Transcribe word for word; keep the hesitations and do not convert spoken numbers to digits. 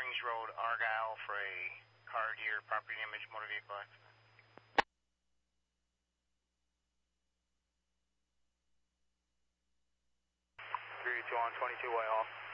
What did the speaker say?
Springs Road, Argyle, for a car, deer, property damage, motor vehicle accident. three two one, twenty-two Whitehall.